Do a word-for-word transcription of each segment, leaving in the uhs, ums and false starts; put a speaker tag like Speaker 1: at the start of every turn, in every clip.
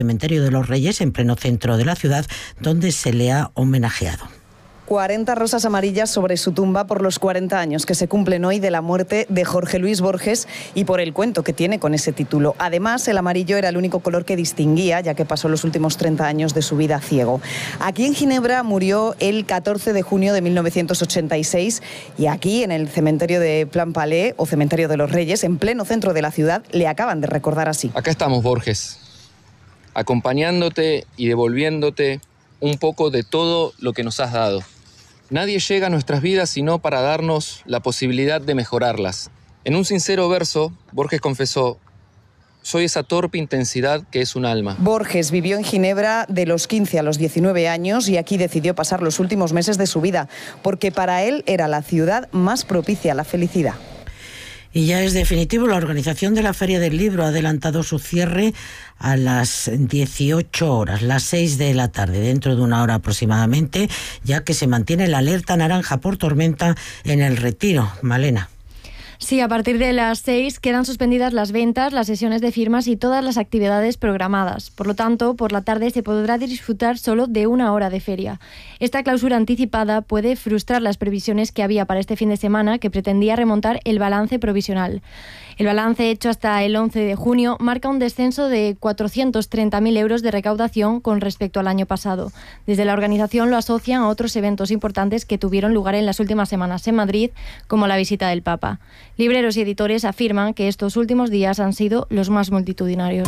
Speaker 1: Cementerio de los Reyes, en pleno centro de la ciudad, donde se le ha homenajeado.
Speaker 2: cuarenta rosas amarillas sobre su tumba por los cuarenta años que se cumplen hoy de la muerte de Jorge Luis Borges y por el cuento que tiene con ese título. Además, el amarillo era el único color que distinguía, ya que pasó los últimos treinta años de su vida ciego. Aquí en Ginebra murió el catorce de junio de mil novecientos ochenta y seis y aquí, en el cementerio de Plainpalais, o Cementerio de los Reyes, en pleno centro de la ciudad, le acaban de recordar así.
Speaker 3: Acá estamos, Borges, acompañándote y devolviéndote un poco de todo lo que nos has dado. Nadie llega a nuestras vidas sino para darnos la posibilidad de mejorarlas. En un sincero verso, Borges confesó: soy esa torpe intensidad que es un alma.
Speaker 2: Borges vivió en Ginebra de los quince a los diecinueve años y aquí decidió pasar los últimos meses de su vida, porque para él era la ciudad más propicia a la felicidad.
Speaker 1: Y ya es definitivo, la organización de la Feria del Libro ha adelantado su cierre a las dieciocho horas, las seis de la tarde, dentro de una hora aproximadamente, ya que se mantiene la alerta naranja por tormenta en El Retiro. Malena.
Speaker 4: Sí, a partir de las seis quedan suspendidas las ventas, las sesiones de firmas y todas las actividades programadas. Por lo tanto, por la tarde se podrá disfrutar solo de una hora de feria. Esta clausura anticipada puede frustrar las previsiones que había para este fin de semana, que pretendía remontar el balance provisional. El balance hecho hasta el once de junio marca un descenso de cuatrocientos treinta mil euros de recaudación con respecto al año pasado. Desde la organización lo asocian a otros eventos importantes que tuvieron lugar en las últimas semanas en Madrid, como la visita del Papa. Libreros y editores afirman que estos últimos días han sido los más multitudinarios.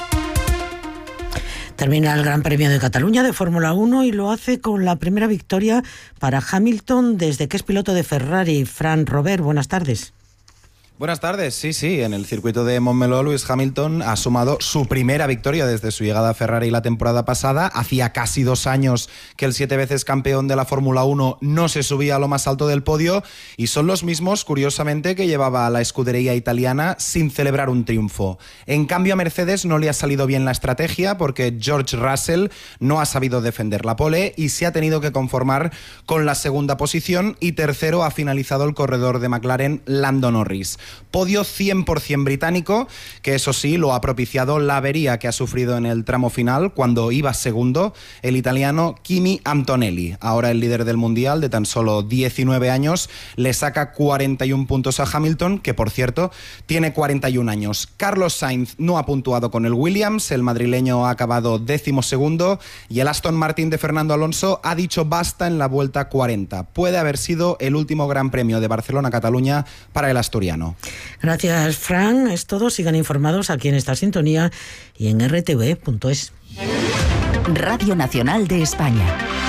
Speaker 1: Termina el Gran Premio de Cataluña de Fórmula uno y lo hace con la primera victoria para Hamilton desde que es piloto de Ferrari. Fran Robert, buenas tardes.
Speaker 5: Buenas tardes, sí, sí, en el circuito de Montmeló, Lewis Hamilton ha sumado su primera victoria desde su llegada a Ferrari la temporada pasada. Hacía casi dos años que el siete veces campeón de la Fórmula uno no se subía a lo más alto del podio y son los mismos, curiosamente, que llevaba a la escudería italiana sin celebrar un triunfo. En cambio, a Mercedes no le ha salido bien la estrategia porque George Russell no ha sabido defender la pole y se ha tenido que conformar con la segunda posición, y tercero ha finalizado el corredor de McLaren, Lando Norris. Podio cien por ciento británico, que eso sí lo ha propiciado la avería que ha sufrido en el tramo final cuando iba segundo el italiano Kimi Antonelli. Ahora el líder del mundial, de tan solo diecinueve años, le saca cuarenta y un puntos a Hamilton, que por cierto tiene cuarenta y un años. Carlos Sainz no ha puntuado con el Williams, el madrileño ha acabado décimo segundo y el Aston Martin de Fernando Alonso ha dicho basta en la vuelta cuarenta. Puede haber sido el último Gran Premio de Barcelona-Cataluña para el asturiano.
Speaker 1: Gracias, Fran. Es todo. Sigan informados aquí en esta sintonía y en r t v punto es.
Speaker 6: Radio Nacional de España.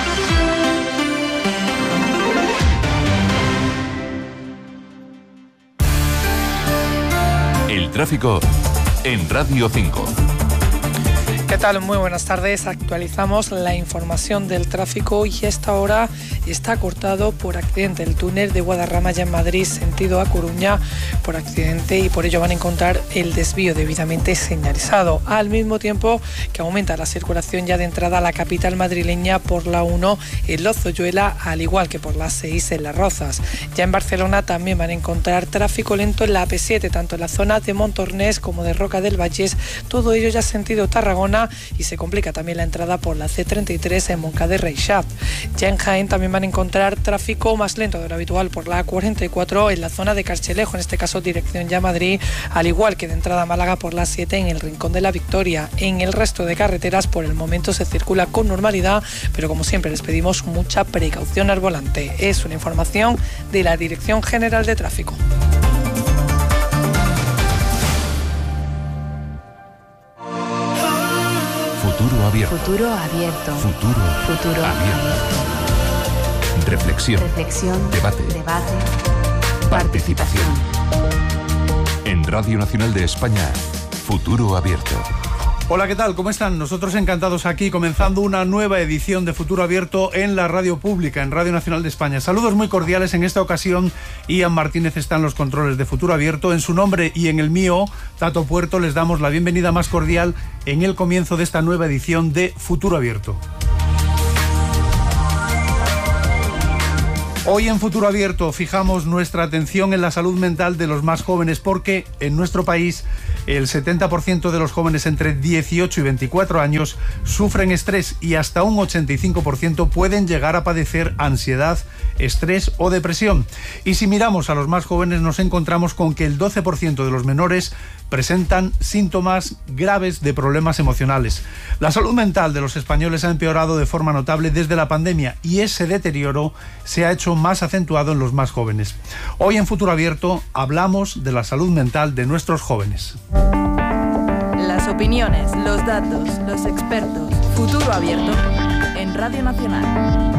Speaker 7: El tráfico en Radio cinco.
Speaker 8: ¿Qué tal? Muy buenas tardes. Actualizamos la información del tráfico y a esta hora está cortado por accidente el túnel de Guadarrama ya en Madrid, sentido a Coruña, por accidente, y por ello van a encontrar el desvío debidamente señalizado. Al mismo tiempo que aumenta la circulación ya de entrada a la capital madrileña por la uno en Lozoyuela, al igual que por la seis en Las Rozas. Ya en Barcelona también van a encontrar tráfico lento en la A P siete, tanto en la zona de Montornès como de Roca del Vallès, todo ello ya sentido Tarragona, y se complica también la entrada por la C treinta y tres en Moncada y Reixac. Ya en Jaén también van a encontrar tráfico más lento de lo habitual por la A cuarenta y cuatro en la zona de Carchelejo, en este caso dirección ya Madrid, al igual que de entrada a Málaga por la siete en el Rincón de la Victoria. En el resto de carreteras por el momento se circula con normalidad, pero como siempre les pedimos mucha precaución al volante. Es una información de la Dirección General de Tráfico.
Speaker 7: Futuro abierto.
Speaker 6: Futuro abierto.
Speaker 7: Futuro,
Speaker 6: Futuro
Speaker 7: abierto. Reflexión.
Speaker 6: Reflexión.
Speaker 7: Debate.
Speaker 6: Debate.
Speaker 7: Participación. En Radio Nacional de España, Futuro Abierto.
Speaker 9: Hola, ¿qué tal? ¿Cómo están? Nosotros encantados aquí, comenzando una nueva edición de Futuro Abierto en la radio pública, en Radio Nacional de España. Saludos muy cordiales. En esta ocasión, Ian Martínez está en los controles de Futuro Abierto. En su nombre y en el mío, Tato Puerto, les damos la bienvenida más cordial en el comienzo de esta nueva edición de Futuro Abierto. Hoy en Futuro Abierto fijamos nuestra atención en la salud mental de los más jóvenes, porque en nuestro país El setenta por ciento de los jóvenes entre dieciocho y veinticuatro años sufren estrés y hasta un ochenta y cinco por ciento pueden llegar a padecer ansiedad, estrés o depresión. Y si miramos a los más jóvenes nos encontramos con que el doce por ciento de los menores presentan síntomas graves de problemas emocionales. La salud mental de los españoles ha empeorado de forma notable desde la pandemia y ese deterioro se ha hecho más acentuado en los más jóvenes. Hoy en Futuro Abierto hablamos de la salud mental de nuestros jóvenes.
Speaker 10: Las opiniones, los datos, los expertos. Futuro Abierto en Radio Nacional.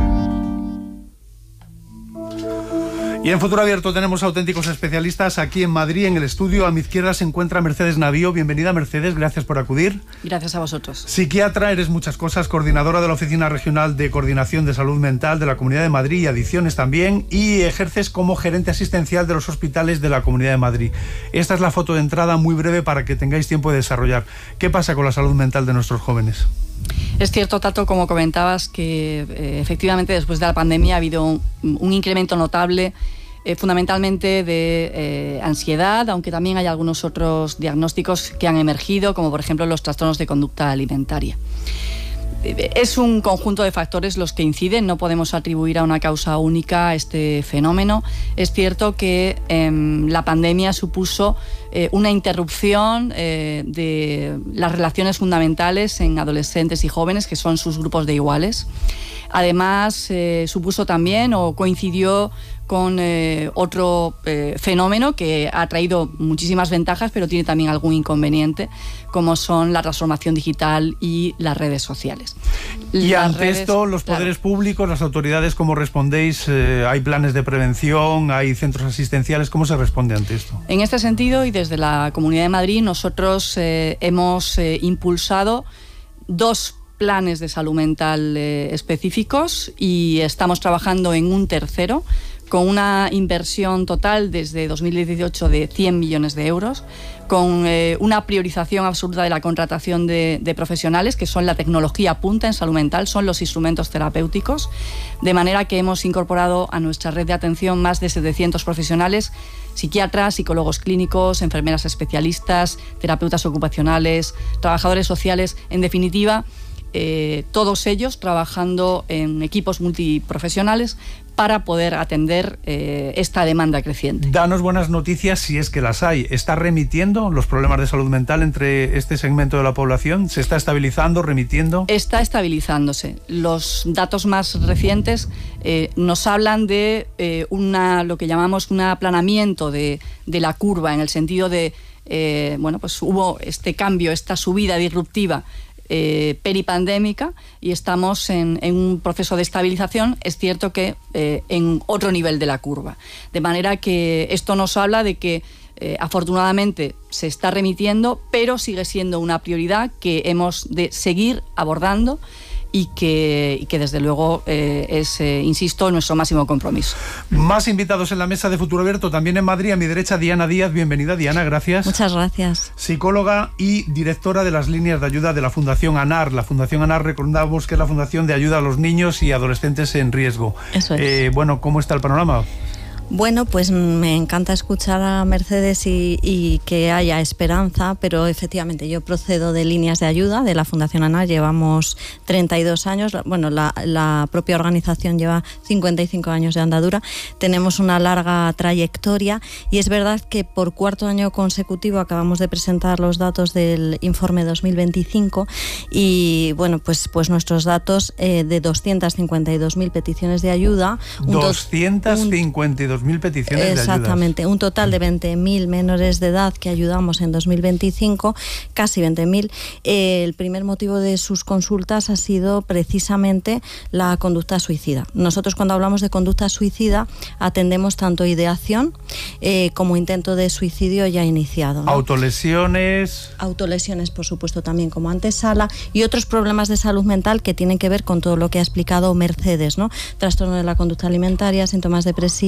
Speaker 9: Y en Futuro Abierto tenemos auténticos especialistas aquí en Madrid, en el estudio. A mi izquierda se encuentra Mercedes Navío. Bienvenida, Mercedes, gracias por acudir.
Speaker 11: Gracias a vosotros.
Speaker 9: Psiquiatra, eres muchas cosas, coordinadora de la Oficina Regional de Coordinación de Salud Mental de la Comunidad de Madrid y Adicciones también, y ejerces como gerente asistencial de los hospitales de la Comunidad de Madrid. Esta es la foto de entrada muy breve para que tengáis tiempo de desarrollar. ¿Qué pasa con la salud mental de nuestros jóvenes?
Speaker 11: Es cierto, Tato, como comentabas, que eh, efectivamente después de la pandemia ha habido un, un incremento notable, eh, fundamentalmente de eh, ansiedad, aunque también hay algunos otros diagnósticos que han emergido, como por ejemplo los trastornos de conducta alimentaria. Es un conjunto de factores los que inciden, no podemos atribuir a una causa única a este fenómeno. Es cierto que eh, la pandemia supuso eh, una interrupción eh, de las relaciones fundamentales en adolescentes y jóvenes, que son sus grupos de iguales. Además, eh, supuso también o coincidió con eh, otro eh, fenómeno que ha traído muchísimas ventajas, pero tiene también algún inconveniente, como son la transformación digital y las redes sociales.
Speaker 9: Y
Speaker 11: las
Speaker 9: ante
Speaker 11: redes,
Speaker 9: esto, los poderes claro. públicos, las autoridades, ¿cómo respondéis? Eh, ¿Hay planes de prevención? ¿Hay centros asistenciales? ¿Cómo se responde ante esto?
Speaker 11: En este sentido, y desde la Comunidad de Madrid, nosotros eh, hemos eh, impulsado dos planes de salud mental eh, específicos y estamos trabajando en un tercero, con una inversión total desde dos mil dieciocho de cien millones de euros, con eh, una priorización absoluta de la contratación de, de profesionales, que son la tecnología punta en salud mental, son los instrumentos terapéuticos, de manera que hemos incorporado a nuestra red de atención más de setecientos profesionales, psiquiatras, psicólogos clínicos, enfermeras especialistas, terapeutas ocupacionales, trabajadores sociales, en definitiva, eh, todos ellos trabajando en equipos multiprofesionales para poder atender eh, esta demanda creciente.
Speaker 9: Danos buenas noticias si es que las hay. ¿Está remitiendo los problemas de salud mental entre este segmento de la población? ¿Se está estabilizando, remitiendo?
Speaker 11: Está estabilizándose. Los datos más recientes eh, nos hablan de eh, una, lo que llamamos un aplanamiento de, de la curva, en el sentido de, eh, bueno, pues hubo este cambio, esta subida disruptiva Eh, peripandémica, y estamos en, en un proceso de estabilización. Es cierto que eh, en otro nivel de la curva, de manera que esto nos habla de que eh, afortunadamente se está remitiendo, pero sigue siendo una prioridad que hemos de seguir abordando y que, y que desde luego eh, es, eh, insisto, nuestro máximo compromiso.
Speaker 9: Más invitados en la mesa de Futuro Abierto, también en Madrid. A mi derecha, Diana Díaz. Bienvenida, Diana, gracias.
Speaker 12: Muchas gracias.
Speaker 9: Psicóloga y directora de las líneas de ayuda de la Fundación ANAR. La Fundación ANAR, recordamos que es la Fundación de Ayuda a los Niños y Adolescentes en Riesgo.
Speaker 12: Eso es.
Speaker 9: Eh, bueno, ¿cómo está el panorama?
Speaker 12: Bueno, pues me encanta escuchar a Mercedes y, y que haya esperanza, pero efectivamente yo procedo de líneas de ayuda de la Fundación ANAR, llevamos treinta y dos años, bueno, la, la propia organización lleva cincuenta y cinco años de andadura, tenemos una larga trayectoria y es verdad que por cuarto año consecutivo acabamos de presentar los datos del informe dos mil veinticinco y bueno, pues, pues nuestros datos eh, de doscientas cincuenta y dos mil peticiones de ayuda.
Speaker 9: doscientas cincuenta y dos mil peticiones de ayuda.
Speaker 12: Exactamente, un total de veinte mil menores de edad que ayudamos en dos mil veinticinco, casi veinte mil. Eh, el primer motivo de sus consultas ha sido precisamente la conducta suicida. Nosotros cuando hablamos de conducta suicida atendemos tanto ideación eh, como intento de suicidio ya iniciado, ¿no?
Speaker 9: Autolesiones.
Speaker 12: Autolesiones, por supuesto, también como antesala, y otros problemas de salud mental que tienen que ver con todo lo que ha explicado Mercedes, ¿no? Trastorno de la conducta alimentaria, síntomas depresivos,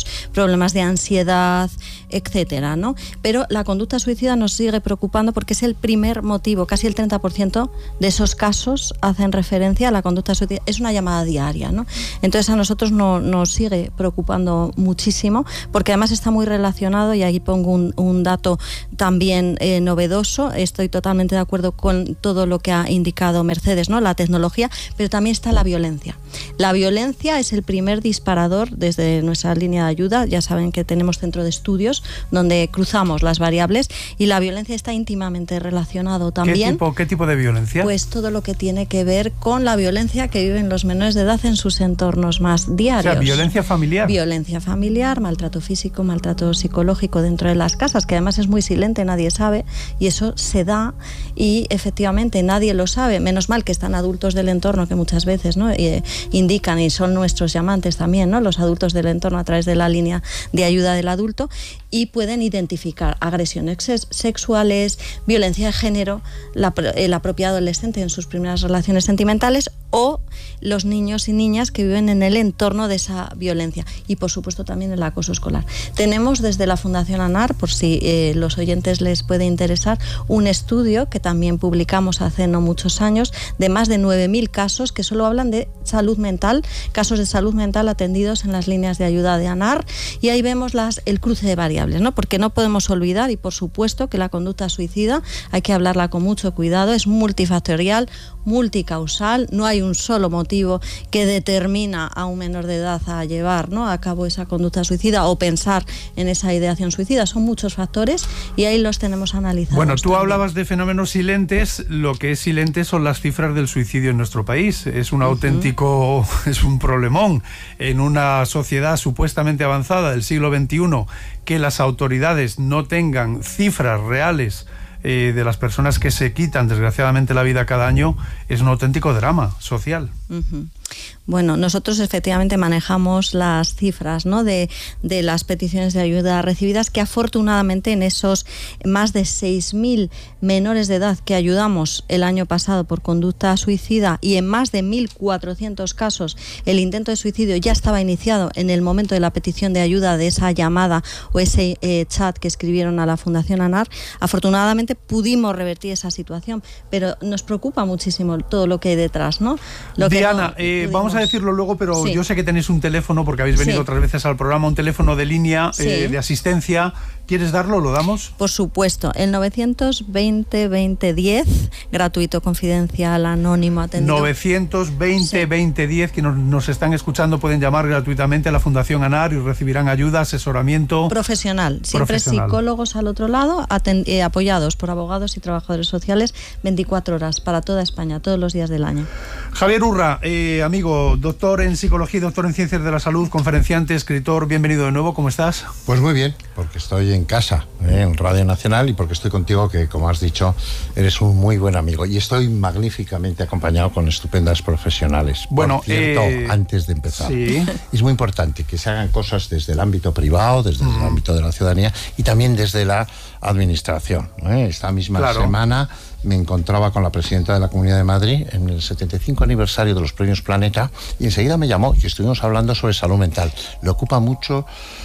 Speaker 12: nervios, problemas de ansiedad, etcétera, ¿no? Pero la conducta suicida nos sigue preocupando porque es el primer motivo, casi el treinta por ciento de esos casos hacen referencia a la conducta suicida. Es una llamada diaria, ¿no? Entonces a nosotros no, nos sigue preocupando muchísimo, porque además está muy relacionado, y ahí pongo un, un dato también eh, novedoso. Estoy totalmente de acuerdo con todo lo que ha indicado Mercedes, ¿no? La tecnología, pero también está la violencia. La violencia es el primer disparador desde nuestra línea de ayuda. Ya saben que tenemos centro de estudios donde cruzamos las variables, y la violencia está íntimamente relacionado también.
Speaker 9: ¿Qué tipo, qué tipo de violencia?
Speaker 12: Pues todo lo que tiene que ver con la violencia que viven los menores de edad en sus entornos más diarios.
Speaker 9: O sea, violencia familiar.
Speaker 12: Violencia familiar, maltrato físico, maltrato psicológico dentro de las casas, que además es muy silente, nadie sabe, y eso se da, y efectivamente nadie lo sabe. Menos mal que están adultos del entorno, que muchas veces, ¿no? eh, indican, y son nuestros llamantes también, ¿no? Los adultos del entorno a través de la línea de ayuda del adulto, y pueden identificar agresiones sexuales, violencia de género, la, la propia adolescente en sus primeras relaciones sentimentales, o los niños y niñas que viven en el entorno de esa violencia, y por supuesto también el acoso escolar. Tenemos desde la Fundación ANAR, por si eh, los oyentes les puede interesar, un estudio que también publicamos hace no muchos años, de más de nueve mil casos que solo hablan de salud mental, casos de salud mental atendidos en las líneas de ayuda de ANAR, y ahí vemos las, el cruce de variables, ¿no? Porque no podemos olvidar, y por supuesto que la conducta suicida hay que hablarla con mucho cuidado, es multifactorial, multicausal, no hay un solo motivo que determina a un menor de edad a llevar, ¿no?, a cabo esa conducta suicida o pensar en esa ideación suicida. Son muchos factores y ahí los tenemos analizados.
Speaker 9: Bueno, tú
Speaker 12: también.
Speaker 9: hablabas de fenómenos silentes. Lo que es silente son las cifras del suicidio en nuestro país. Es un auténtico, uh-huh. es un problemón en una sociedad supuestamente avanzada del siglo veintiuno, que las autoridades no tengan cifras reales Eh, de las personas que se quitan desgraciadamente la vida cada año. Es un auténtico drama social.
Speaker 12: Uh-huh. Bueno, nosotros efectivamente manejamos las cifras, ¿no?, de, de las peticiones de ayuda recibidas, que afortunadamente en esos más de seis mil menores de edad que ayudamos el año pasado por conducta suicida, y en más de mil cuatrocientos casos el intento de suicidio ya estaba iniciado en el momento de la petición de ayuda, de esa llamada o ese eh, chat que escribieron a la Fundación ANAR, afortunadamente pudimos revertir esa situación, pero nos preocupa muchísimo todo lo que hay detrás, ¿no? Lo
Speaker 9: Diana,
Speaker 12: que no
Speaker 9: eh, vamos a decirlo luego, pero
Speaker 12: sí.
Speaker 9: yo sé que tenéis un teléfono, porque habéis venido
Speaker 12: sí.
Speaker 9: otras veces al programa, un teléfono de línea
Speaker 12: sí.
Speaker 9: eh, de asistencia. ¿Quieres darlo? ¿Lo damos?
Speaker 12: Por supuesto, el novecientos veinte veinte diez, gratuito, confidencial, anónimo, atendido.
Speaker 9: novecientos veinte veinte diez, que nos, nos están escuchando pueden llamar gratuitamente a la Fundación ANAR y recibirán ayuda, asesoramiento
Speaker 12: profesional. Siempre
Speaker 9: profesional.
Speaker 12: Psicólogos al otro lado, aten- eh, apoyados por abogados y trabajadores sociales, veinticuatro horas para toda España, todos los días del año.
Speaker 9: Javier Urra, eh, amigo, doctor en psicología y doctor en ciencias de la salud, conferenciante, escritor, bienvenido de nuevo, ¿cómo estás?
Speaker 13: Pues muy bien, porque estoy en casa, ¿eh? en Radio Nacional, y porque estoy contigo, que como has dicho, eres un muy buen amigo, y estoy magníficamente acompañado con estupendas profesionales.
Speaker 9: Bueno,
Speaker 13: por cierto,
Speaker 9: eh,
Speaker 13: antes de empezar,
Speaker 9: sí.
Speaker 13: es muy importante que se hagan cosas desde el ámbito privado, desde mm. el ámbito de la ciudadanía, y también desde la administración, ¿eh? Esta misma claro. semana me encontraba con la presidenta de la Comunidad de Madrid en el setenta y cinco aniversario de los premios Planeta, y enseguida me llamó y estuvimos hablando sobre salud mental. Le ocupa mucho.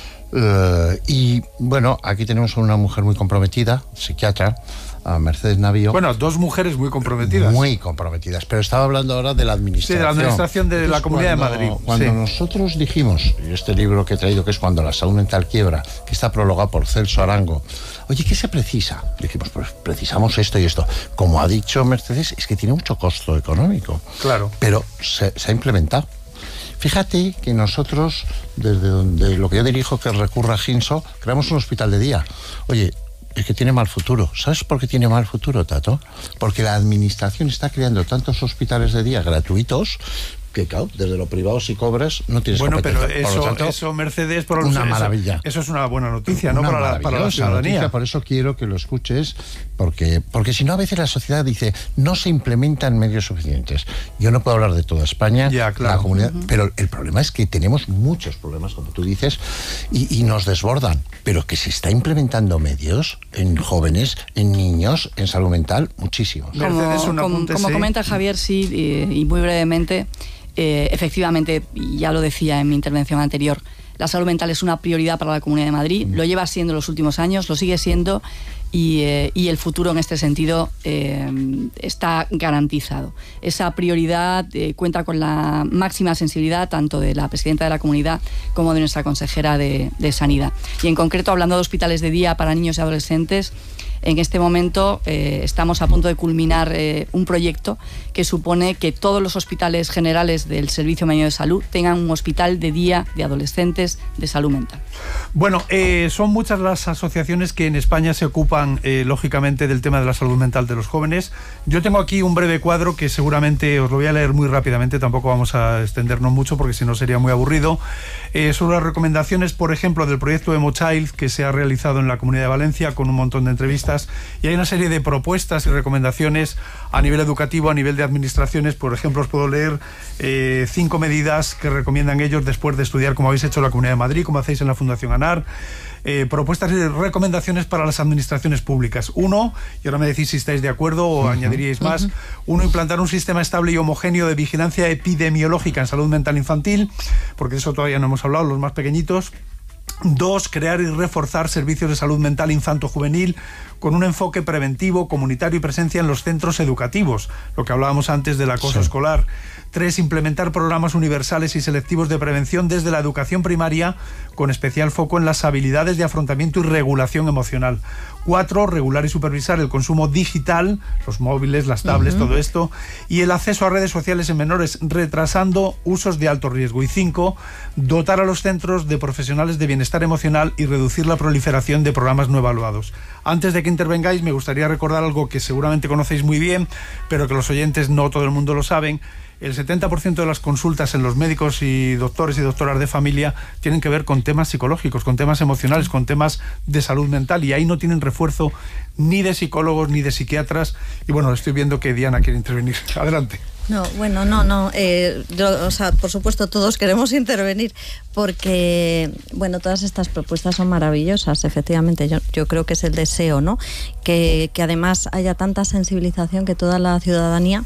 Speaker 13: Uh, y bueno, aquí tenemos a una mujer muy comprometida, psiquiatra, a Mercedes Navío.
Speaker 9: Bueno, dos mujeres muy comprometidas.
Speaker 13: Muy comprometidas, pero estaba hablando ahora de la administración.
Speaker 9: Sí, de la administración de Entonces, la Comunidad
Speaker 13: cuando,
Speaker 9: de Madrid.
Speaker 13: Cuando
Speaker 9: sí.
Speaker 13: nosotros dijimos, y este libro que he traído, que es Cuando la salud mental quiebra, que está prologado por Celso Arango, oye, ¿qué se precisa? Dijimos, pues precisamos esto y esto. Como ha dicho Mercedes, es que tiene mucho costo económico.
Speaker 9: Claro.
Speaker 13: Pero se, se ha implementado. Fíjate que nosotros, desde donde lo que yo dirijo, que recurra a Ginso, creamos un hospital de día. Oye, es que tiene mal futuro. ¿Sabes por qué tiene mal futuro, Tato? Porque la administración está creando tantos hospitales de día gratuitos que, claro, desde lo privado, si cobras, no tienes
Speaker 9: bueno,
Speaker 13: competencia.
Speaker 9: Pero eso,
Speaker 13: por lo tanto,
Speaker 9: eso, Mercedes, por
Speaker 13: una
Speaker 9: eso,
Speaker 13: maravilla.
Speaker 9: Eso es una buena noticia, ¿no?
Speaker 13: Una
Speaker 9: Para la, para la ciudadanía.
Speaker 13: Noticia, por eso quiero que lo escuches, porque, porque si no, a veces la sociedad dice, no se implementan medios suficientes. Yo no puedo hablar de toda España,
Speaker 9: ya, claro.
Speaker 13: la comunidad,
Speaker 9: uh-huh.
Speaker 13: pero el problema es que tenemos muchos problemas, como tú dices, y, y nos desbordan. Pero que se está implementando medios en jóvenes, en niños, en salud mental, muchísimos.
Speaker 11: Como,
Speaker 9: Mercedes, un
Speaker 11: como,
Speaker 9: apunte,
Speaker 11: como
Speaker 9: sí.
Speaker 11: comenta Javier, sí, y, y muy brevemente, eh, efectivamente, ya lo decía en mi intervención anterior, La salud mental es una prioridad para la Comunidad de Madrid, lo lleva siendo los últimos años, lo sigue siendo, y, eh, y el futuro en este sentido eh, está garantizado. Esa prioridad eh, cuenta con la máxima sensibilidad tanto de la presidenta de la comunidad como de nuestra consejera de, de Sanidad. Y en concreto, hablando de hospitales de día para niños y adolescentes, en este momento eh, estamos a punto de culminar eh, un proyecto que supone que todos los hospitales generales del Servicio Medio de Salud tengan un hospital de día de adolescentes de salud mental.
Speaker 9: Bueno, eh, son muchas las asociaciones que en España se ocupan, eh, lógicamente, del tema de la salud mental de los jóvenes. Yo tengo aquí un breve cuadro que seguramente os lo voy a leer muy rápidamente, tampoco vamos a extendernos mucho porque si no sería muy aburrido. Eh, sobre las recomendaciones, por ejemplo, del proyecto Emo Child que se ha realizado en la Comunidad de Valencia con un montón de entrevistas, y hay una serie de propuestas y recomendaciones a nivel educativo, a nivel de administraciones. Por ejemplo, os puedo leer eh, cinco medidas que recomiendan ellos después de estudiar, como habéis hecho en la Comunidad de Madrid, como hacéis en la Fundación ANAR. Eh, propuestas y recomendaciones para las administraciones públicas. Uno, y ahora me decís si estáis de acuerdo o uh-huh. añadiríais más, uh-huh. uno, implantar un sistema estable y homogéneo de vigilancia epidemiológica en salud mental infantil, porque de eso todavía no hemos hablado, los más pequeñitos. Dos, crear y reforzar servicios de salud mental infanto-juvenil con un enfoque preventivo, comunitario y presencia en los centros educativos, lo que hablábamos antes del acoso sí. escolar. Tres, implementar programas universales y selectivos de prevención desde la educación primaria, con especial foco en las habilidades de afrontamiento y regulación emocional. Cuatro, regular y supervisar el consumo digital, los móviles, las tablets, uh-huh. todo esto, y el acceso a redes sociales en menores, retrasando usos de alto riesgo. Y cinco, dotar a los centros de profesionales de bienestar emocional y reducir la proliferación de programas no evaluados. Antes de que intervengáis, me gustaría recordar algo que seguramente conocéis muy bien, pero que los oyentes no todo el mundo lo saben. El setenta por ciento de las consultas en los médicos y doctores y doctoras de familia tienen que ver con temas psicológicos, con temas emocionales, con temas de salud mental, y ahí no tienen refuerzo ni de psicólogos ni de psiquiatras. Y bueno, estoy viendo que Diana quiere intervenir. Adelante.
Speaker 12: No, bueno, no, no, eh, yo, o sea, por supuesto todos queremos intervenir porque, bueno, todas estas propuestas son maravillosas, efectivamente, yo, yo creo que es el deseo, ¿no? Que, que además haya tanta sensibilización que toda la ciudadanía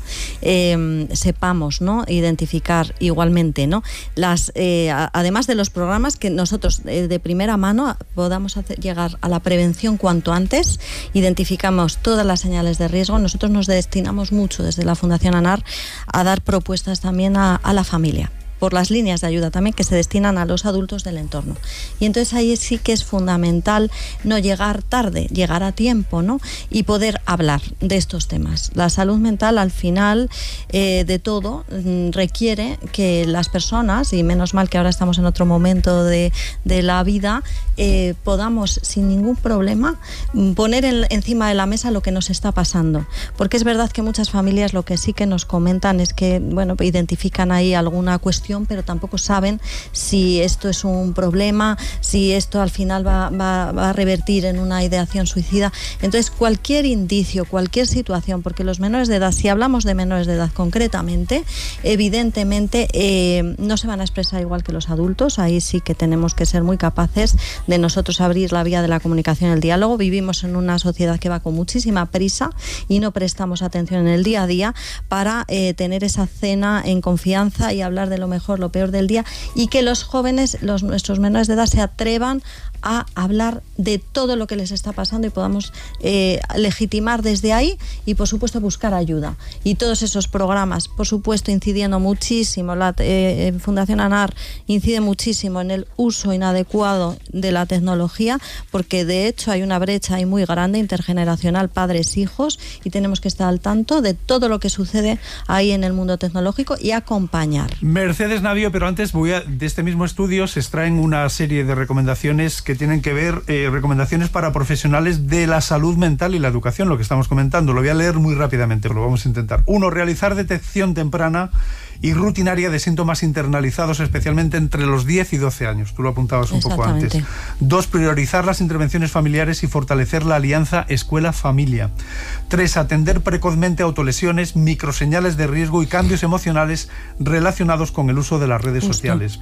Speaker 12: eh, sepamos, ¿no? Identificar igualmente, ¿no? Las, eh, a, además de los programas que nosotros eh, de primera mano podamos hacer llegar a la prevención cuanto antes, identificamos todas las señales de riesgo. Nosotros nos destinamos mucho desde la Fundación ANAR a dar propuestas también a, a la familia, por las líneas de ayuda también que se destinan a los adultos del entorno. Y entonces ahí sí que es fundamental no llegar tarde, llegar a tiempo, ¿no? Y poder hablar de estos temas. La salud mental, al final eh, de todo, requiere que las personas, y menos mal que ahora estamos en otro momento de, de la vida, eh, podamos sin ningún problema poner en, encima de la mesa lo que nos está pasando. Porque es verdad que muchas familias lo que sí que nos comentan es que, bueno, identifican ahí alguna cuestión, pero tampoco saben si esto es un problema, si esto al final va, va, va a revertir en una ideación suicida. Entonces, cualquier indicio, cualquier situación, porque los menores de edad, si hablamos de menores de edad concretamente, evidentemente eh, no se van a expresar igual que los adultos. Ahí sí que tenemos que ser muy capaces de nosotros abrir la vía de la comunicación y el diálogo. Vivimos en una sociedad que va con muchísima prisa y no prestamos atención en el día a día para eh, tener esa cena en confianza y hablar de lo mejor, lo peor del día, y que los jóvenes, los nuestros menores de edad, se atrevan a hablar de todo lo que les está pasando y podamos eh, legitimar desde ahí y, por supuesto, buscar ayuda. Y todos esos programas, por supuesto, incidiendo muchísimo, la eh, Fundación ANAR incide muchísimo en el uso inadecuado de la tecnología, porque de hecho hay una brecha ahí muy grande intergeneracional, padres-hijos, y tenemos que estar al tanto de todo lo que sucede ahí en el mundo tecnológico y acompañar.
Speaker 9: Mercedes Navio, pero antes voy a, de este mismo estudio se extraen una serie de recomendaciones que tienen que ver, eh, recomendaciones para profesionales de la salud mental y la educación, lo que estamos comentando. Lo voy a leer muy rápidamente, lo vamos a intentar. Uno, realizar detección temprana y rutinaria de síntomas internalizados, especialmente entre los diez y doce años. Tú lo apuntabas un poco antes. Dos, priorizar las intervenciones familiares y fortalecer la alianza escuela-familia. Tres, atender precozmente autolesiones, microseñales de riesgo y cambios emocionales relacionados con el uso de las redes Justo. sociales.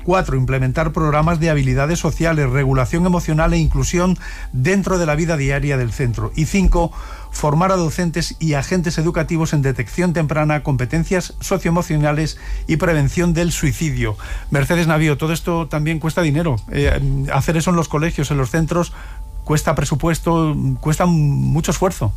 Speaker 9: Cuatro, implementar programas de habilidades sociales, regulación emocional e inclusión dentro de la vida diaria del centro. Y cinco, formar a docentes y agentes educativos en detección temprana, competencias socioemocionales y prevención del suicidio. Mercedes Navío, todo esto también cuesta dinero. Eh, hacer eso en los colegios, en los centros, cuesta presupuesto, cuesta mucho esfuerzo.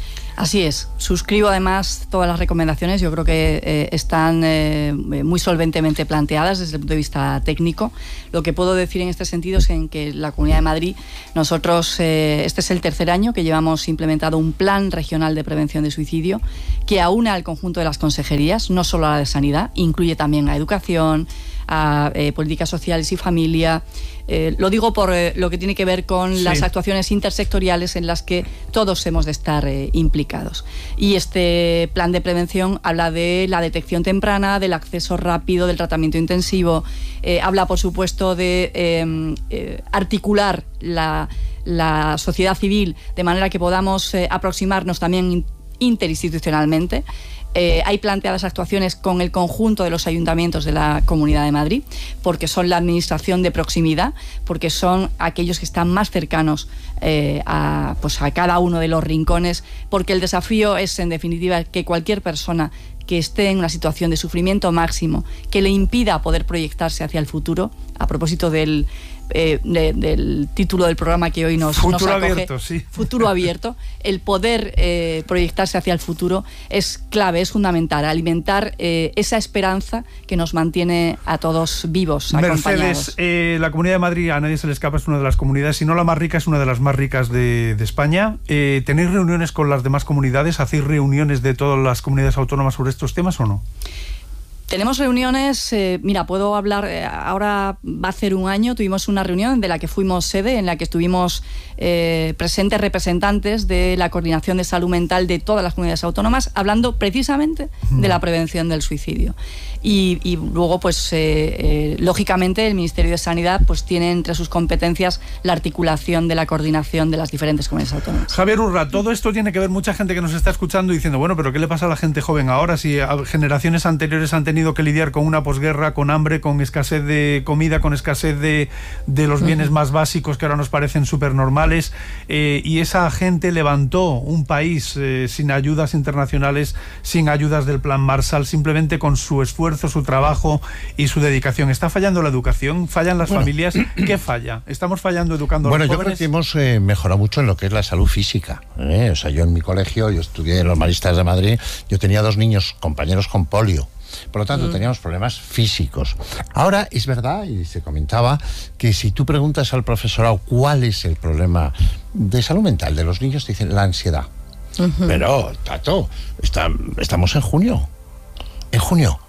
Speaker 11: Así es. Suscribo además todas las recomendaciones. Yo creo que eh, están eh, muy solventemente planteadas desde el punto de vista técnico. Lo que puedo decir en este sentido es en que la Comunidad de Madrid, nosotros, eh, este es el tercer año que llevamos implementado un plan regional de prevención de suicidio que aúna al conjunto de las consejerías, no solo a la de Sanidad, incluye también a Educación, a eh, políticas sociales y familia. Eh, lo digo por eh, lo que tiene que ver con sí. las actuaciones intersectoriales en las que todos hemos de estar eh, implicados. Y este plan de prevención habla de la detección temprana, del acceso rápido, del tratamiento intensivo, eh, habla por supuesto de eh, eh, articular la, la sociedad civil de manera que podamos eh, aproximarnos también interinstitucionalmente. Eh, hay planteadas actuaciones con el conjunto de los ayuntamientos de la Comunidad de Madrid, porque son la administración de proximidad, porque son aquellos que están más cercanos eh, a, pues a cada uno de los rincones, porque el desafío es, en definitiva, que cualquier persona que esté en una situación de sufrimiento máximo, que le impida poder proyectarse hacia el futuro, a propósito del Eh, de, del título del programa que hoy nos,
Speaker 9: futuro
Speaker 11: nos acoge,
Speaker 9: abierto, sí.
Speaker 11: Futuro abierto, el poder eh, proyectarse hacia el futuro es clave, es fundamental, alimentar eh, esa esperanza que nos mantiene a todos vivos, acompañados.
Speaker 9: Mercedes, eh, la Comunidad de Madrid, a nadie se le escapa, es una de las comunidades, si no la más rica, es una de las más ricas de, de España. Eh, ¿Tenéis reuniones con las demás comunidades? ¿Hacéis reuniones de todas las comunidades autónomas sobre estos temas o no?
Speaker 11: Tenemos reuniones, eh, mira, puedo hablar, eh, ahora va a ser un año, tuvimos una reunión de la que fuimos sede, en la que estuvimos eh, presentes representantes de la Coordinación de Salud Mental de todas las comunidades autónomas, hablando precisamente de la prevención del suicidio. Y, y luego, pues, eh, eh, lógicamente, el Ministerio de Sanidad pues tiene entre sus competencias la articulación de la coordinación de las diferentes comunidades autónomas.
Speaker 9: Javier Urra, todo esto tiene que ver, mucha gente que nos está escuchando diciendo, bueno, pero ¿qué le pasa a la gente joven ahora si generaciones anteriores han tenido que lidiar con una posguerra, con hambre, con escasez de comida, con escasez de, de los bienes más básicos que ahora nos parecen súper normales, eh, y esa gente levantó un país eh, sin ayudas internacionales, sin ayudas del Plan Marshall, simplemente con su esfuerzo, su trabajo y su dedicación? ¿Está fallando la educación? ¿Fallan las bueno. familias? ¿Qué falla? ¿Estamos fallando educando
Speaker 13: bueno,
Speaker 9: a los
Speaker 13: jóvenes?
Speaker 9: Bueno, yo
Speaker 13: creo que hemos eh, mejorado mucho en lo que es la salud física. ¿eh? O sea, yo en mi colegio, yo estudié en los Maristas de Madrid, yo tenía dos niños, compañeros con polio. Por lo tanto, mm. teníamos problemas físicos. Ahora, es verdad, y se comentaba, que si tú preguntas al profesorado cuál es el problema de salud mental de los niños, te dicen la ansiedad. Uh-huh. Pero, Tato, está, estamos en junio. En junio.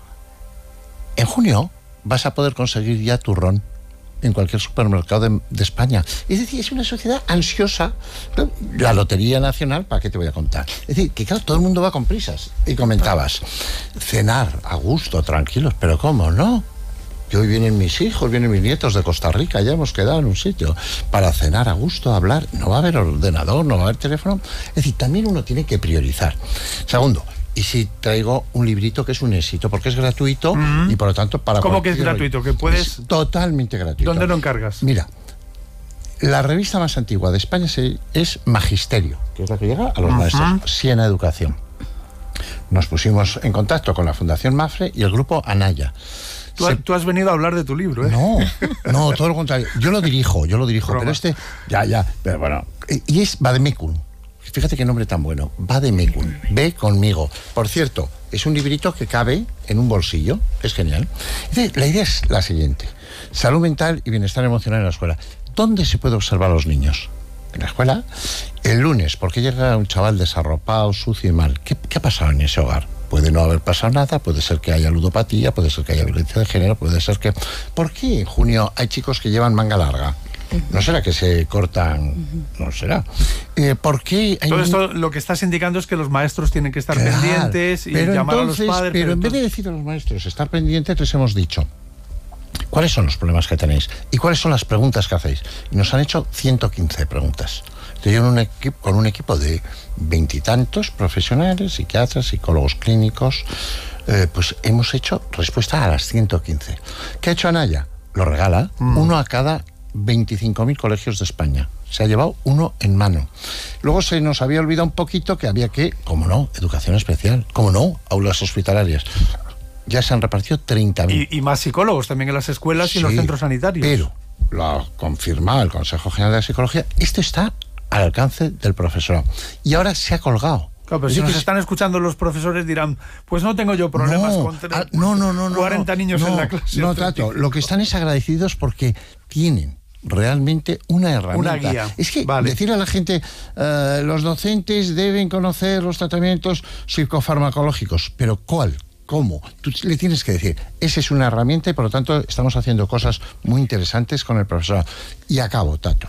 Speaker 13: En junio vas a poder conseguir ya turrón en cualquier supermercado de, de España. Es decir, es una sociedad ansiosa. La Lotería Nacional, ¿para qué te voy a contar? Es decir, que claro, todo el mundo va con prisas. Y comentabas, cenar a gusto, tranquilos, pero ¿cómo no? Que hoy vienen mis hijos, vienen mis nietos de Costa Rica, ya hemos quedado en un sitio para cenar a gusto, hablar. No va a haber ordenador, no va a haber teléfono. Es decir, también uno tiene que priorizar. Segundo, y si traigo un librito que es un éxito, porque es gratuito mm-hmm. y por lo tanto para
Speaker 9: ¿Cómo que es gratuito? ¿Que puedes?
Speaker 13: Es totalmente gratuito.
Speaker 9: ¿Dónde lo encargas?
Speaker 13: Mira, la revista más antigua de España es Magisterio, que es la que llega a los uh-huh. maestros, Siena Educación. Nos pusimos en contacto con la Fundación Mafre y el grupo Anaya.
Speaker 9: Tú, Se... tú has venido a hablar de tu libro, ¿eh?
Speaker 13: No, no, todo lo contrario. Yo lo dirijo, yo lo dirijo, Broma. pero este, ya, ya, pero bueno, y es Vademecum. Fíjate qué nombre tan bueno, Vademecum, ve conmigo. Por cierto, es un librito que cabe en un bolsillo, es genial. La idea es la siguiente: salud mental y bienestar emocional en la escuela. ¿Dónde se puede observar a los niños? En la escuela. El lunes, porque llega un chaval desarropado, sucio y mal. ¿Qué, qué ha pasado en ese hogar? Puede no haber pasado nada, puede ser que haya ludopatía, puede ser que haya violencia de género, puede ser que... ¿Por qué en junio hay chicos que llevan manga larga? ¿No será que se cortan? No será. Eh, ¿Por qué hay
Speaker 9: Todo
Speaker 13: un...
Speaker 9: esto lo que estás indicando es que los maestros tienen que estar claro, pendientes y llamar
Speaker 13: entonces,
Speaker 9: a los padres.
Speaker 13: Pero, pero en
Speaker 9: entonces...
Speaker 13: vez de decir a los maestros estar pendientes, les hemos dicho ¿cuáles son los problemas que tenéis? ¿Y cuáles son las preguntas que hacéis? Y nos han hecho ciento quince preguntas. Estoy en un equipo, con un equipo de veintitantos profesionales, psiquiatras, psicólogos clínicos. Eh, pues hemos hecho respuesta a las ciento quince. ¿Qué ha hecho Anaya? lo regala, mm. uno a cada veinticinco mil colegios de España. Se ha llevado uno en mano. Luego se nos había olvidado un poquito que había que, como no, educación especial, como no, aulas hospitalarias. Ya se han repartido treinta mil.
Speaker 9: Y, y más psicólogos también en las escuelas sí, y en los centros sanitarios.
Speaker 13: Pero, lo ha confirmado el Consejo General de la Psicología, esto está al alcance del profesorado. Y ahora se ha colgado.
Speaker 9: Claro, pero si nos están escuchando los profesores dirán, pues no tengo yo problemas
Speaker 13: no,
Speaker 9: con tener
Speaker 13: ah, no, no, no,
Speaker 9: cuarenta
Speaker 13: no,
Speaker 9: niños
Speaker 13: no,
Speaker 9: en la clase.
Speaker 13: No trato. Lo que están es agradecidos porque tienen realmente una herramienta.
Speaker 9: Una guía.
Speaker 13: Es que
Speaker 9: vale.
Speaker 13: decir a la gente, uh, los docentes deben conocer los tratamientos psicofarmacológicos, pero ¿cuál? ¿Cómo? Tú le tienes que decir, esa es una herramienta y por lo tanto estamos haciendo cosas muy interesantes con el profesorado. Y acabo, Tato.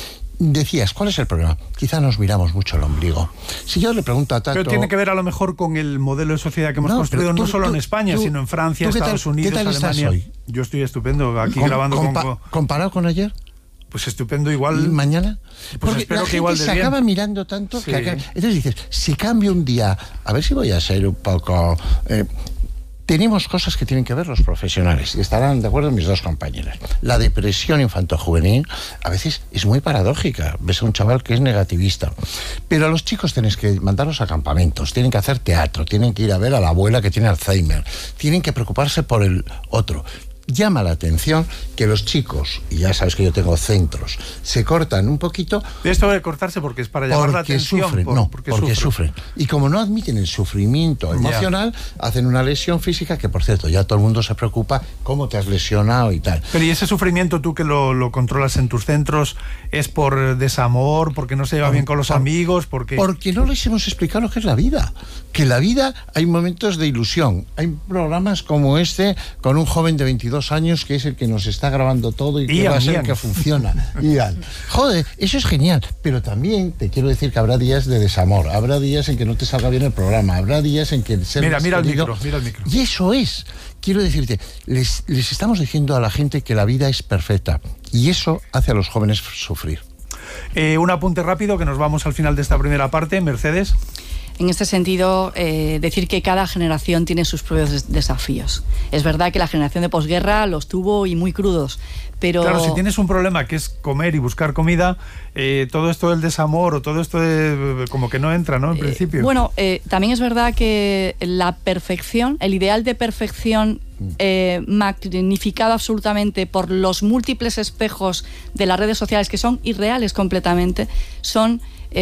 Speaker 13: Decías, ¿cuál es el problema? Quizá nos miramos mucho el ombligo. Si yo le pregunto a Tato...
Speaker 9: Pero tiene que ver a lo mejor con el modelo de sociedad que hemos no, construido tú, no solo tú, en España,
Speaker 13: tú,
Speaker 9: sino en Francia, Estados
Speaker 13: tal,
Speaker 9: Unidos,
Speaker 13: ¿qué tal
Speaker 9: Alemania.
Speaker 13: Estás hoy?
Speaker 9: Yo estoy estupendo aquí
Speaker 13: con,
Speaker 9: grabando
Speaker 13: compa
Speaker 9: con...
Speaker 13: ¿Comparado con ayer?
Speaker 9: Pues estupendo igual.
Speaker 13: ¿Y mañana?
Speaker 9: Pues
Speaker 13: porque
Speaker 9: espero
Speaker 13: la
Speaker 9: que
Speaker 13: gente
Speaker 9: igual de
Speaker 13: se
Speaker 9: bien.
Speaker 13: acaba mirando tanto
Speaker 9: sí.
Speaker 13: que acaba... Entonces dices, si cambio un día, a ver si voy a ser un poco... Eh, tenemos cosas que tienen que ver los profesionales, y estarán de acuerdo mis dos compañeras. La depresión infantojuvenil a veces es muy paradójica. Ves a un chaval que es negativista. Pero a los chicos tienes que mandarlos a campamentos, tienen que hacer teatro, tienen que ir a ver a la abuela que tiene Alzheimer, tienen que preocuparse por el otro. Llama la atención que los chicos, y ya sabes que yo tengo centros, se cortan un poquito.
Speaker 9: Esto debe cortarse porque es para llamar la atención.
Speaker 13: Sufren,
Speaker 9: por,
Speaker 13: no,
Speaker 9: porque,
Speaker 13: porque
Speaker 9: sufren.
Speaker 13: sufren. Y como no admiten el sufrimiento emocional, ya. hacen una lesión física que, por cierto, ya todo el mundo se preocupa cómo te has lesionado y tal.
Speaker 9: Pero ¿y ese sufrimiento tú que lo, lo controlas en tus centros es por desamor, porque no se lleva por, bien con los por, amigos? Porque...
Speaker 13: porque no les hemos explicado lo que es la vida. Que la vida hay momentos de ilusión. Hay programas como este con un joven de veintidós años que es el que nos está grabando todo y que Ian, va a ser Ian. el que funciona. Ian. Joder, eso es genial, pero también te quiero decir que habrá días de desamor, habrá días en que no te salga bien el programa, habrá días en que el ser
Speaker 9: Mira, mira el
Speaker 13: querido,
Speaker 9: micro, mira el micro.
Speaker 13: Y eso es, quiero decirte, les, les estamos diciendo a la gente que la vida es perfecta y eso hace a los jóvenes sufrir.
Speaker 9: Eh, un apunte rápido que nos vamos al final de esta primera parte, Mercedes.
Speaker 11: En este sentido, eh, decir que cada generación tiene sus propios des desafíos. Es verdad que la generación de posguerra los tuvo y muy crudos, pero...
Speaker 9: Claro, si tienes un problema que es comer y buscar comida, eh, todo esto del desamor o todo esto de, como que no entra, ¿no? En eh, principio.
Speaker 11: Bueno, eh, también es verdad que la perfección, el ideal de perfección eh, magnificado absolutamente por los múltiples espejos de las redes sociales, que son irreales completamente, son...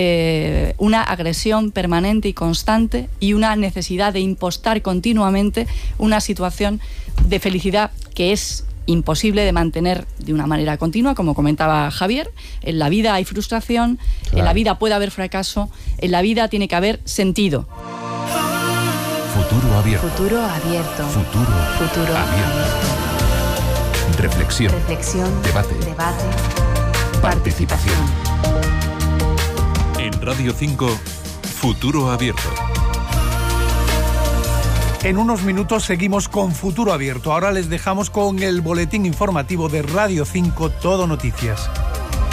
Speaker 11: Eh, una agresión permanente y constante y una necesidad de impostar continuamente una situación de felicidad que es imposible de mantener de una manera continua, como comentaba Javier. En la vida hay frustración, claro. En la vida puede haber fracaso, en la vida tiene que haber sentido.
Speaker 7: Futuro abierto.
Speaker 6: Futuro abierto.
Speaker 7: Futuro,
Speaker 6: Futuro
Speaker 7: abierto. abierto. Reflexión.
Speaker 6: Reflexión.
Speaker 7: Debate.
Speaker 6: Debate.
Speaker 7: Participación. En Radio cinco, Futuro Abierto.
Speaker 9: En unos minutos seguimos con Futuro Abierto. Ahora les dejamos con el boletín informativo de Radio cinco, Todo Noticias.